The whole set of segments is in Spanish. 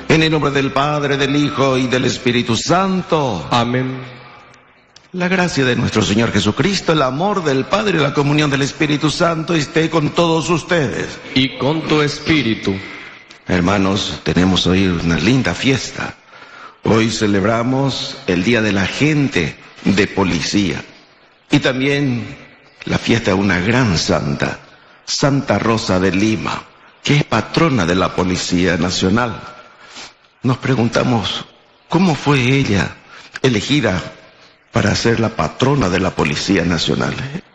En el nombre del Padre, del Hijo y del Espíritu Santo. Amén. La gracia de nuestro Señor Jesucristo, el amor del Padre y la comunión del Espíritu Santo esté con todos ustedes. Y con tu espíritu. Hermanos, tenemos hoy una linda fiesta. Hoy celebramos el Día del Agente de Policía. Y también la fiesta de una gran santa, Santa Rosa de Lima, que es patrona de la Policía Nacional. Nos preguntamos, ¿cómo fue ella elegida para ser la patrona de la Policía Nacional?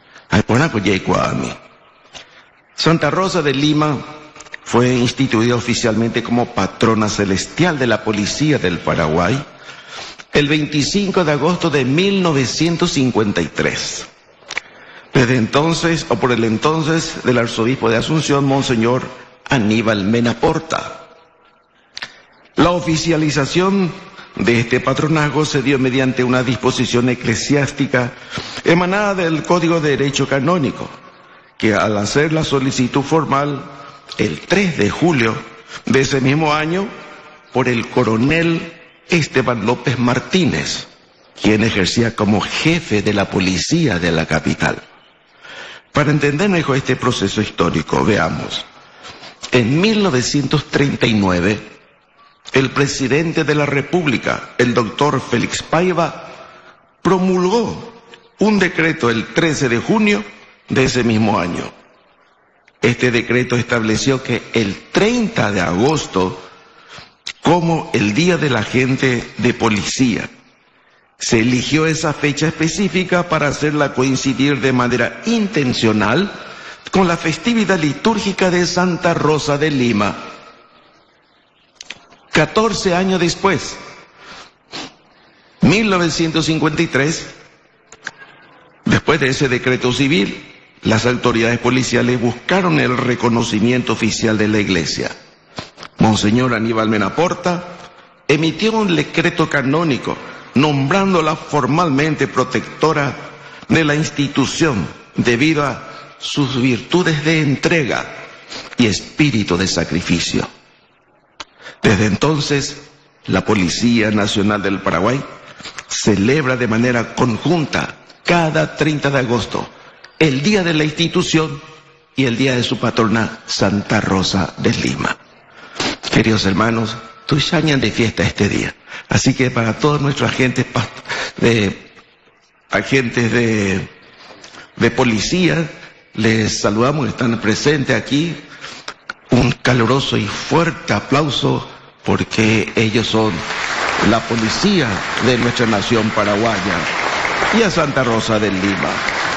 Santa Rosa de Lima fue instituida oficialmente como patrona celestial de la Policía del Paraguay el 25 de agosto de 1953. Desde entonces, o por el entonces del arzobispo de Asunción, Monseñor Aníbal Mena Porta. La oficialización de este patronazgo se dio mediante una disposición eclesiástica emanada del Código de Derecho Canónico, que al hacer la solicitud formal el 3 de julio de ese mismo año por el coronel Esteban López Martínez, quien ejercía como jefe de la policía de la capital. Para entender mejor este proceso histórico, veamos. En 1939, el presidente de la República, el doctor Félix Paiva, promulgó un decreto el 13 de junio de ese mismo año. Este decreto estableció que el 30 de agosto como el Día del Agente de Policía. Se eligió esa fecha específica para hacerla coincidir de manera intencional con la festividad litúrgica de Santa Rosa de Lima. 14 años después, 1953, después de ese decreto civil, las autoridades policiales buscaron el reconocimiento oficial de la Iglesia. Monseñor Aníbal Mena Porta emitió un decreto canónico nombrándola formalmente protectora de la institución debido a sus virtudes de entrega y espíritu de sacrificio. Desde entonces, la Policía Nacional del Paraguay celebra de manera conjunta cada 30 de agosto el Día de la Institución y el Día de su patrona, Santa Rosa de Lima. Queridos hermanos, tuyañan de fiesta este día. Así que para todos nuestros agentes de policía, les saludamos, están presentes aquí. Un caluroso y fuerte aplauso porque ellos son la policía de nuestra nación paraguaya y a Santa Rosa de Lima.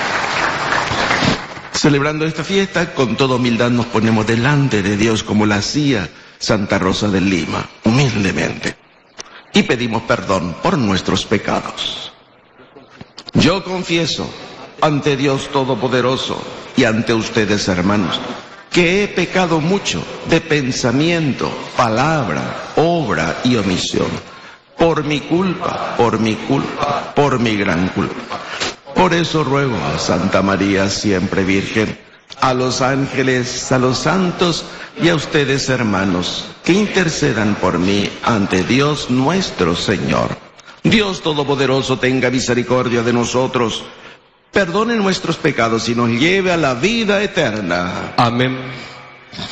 Celebrando esta fiesta, con toda humildad nos ponemos delante de Dios como lo hacía Santa Rosa de Lima, humildemente, y pedimos perdón por nuestros pecados. Yo confieso ante Dios Todopoderoso y ante ustedes, hermanos, que he pecado mucho de pensamiento, palabra, obra y omisión, por mi culpa, por mi gran culpa. Por eso ruego a Santa María, siempre Virgen, a los ángeles, a los santos y a ustedes, hermanos, que intercedan por mí ante Dios nuestro Señor. Dios Todopoderoso tenga misericordia de nosotros, perdone nuestros pecados y nos lleve a la vida eterna. Amén.